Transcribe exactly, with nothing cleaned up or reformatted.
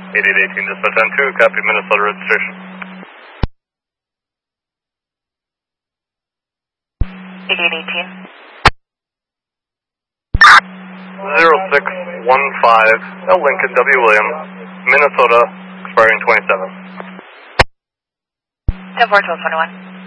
eighty-eight eighteen, dispatch on two, copy Minnesota registration. eighty-eight eighteen. zero six one five, L Lincoln W. Williams, Minnesota, expiring twenty-seven. ten four twelve twenty-one.